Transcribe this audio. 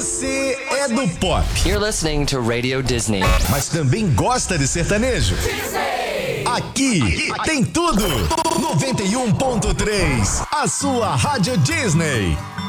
Você é do pop. You're listening to Radio Disney. Mas também gosta de sertanejo? Aqui tem tudo. 91.3, a sua Rádio Disney.